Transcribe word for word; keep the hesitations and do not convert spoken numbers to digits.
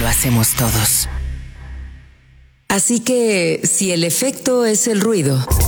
lo hacemos todos. Así que, si el efecto es el ruido,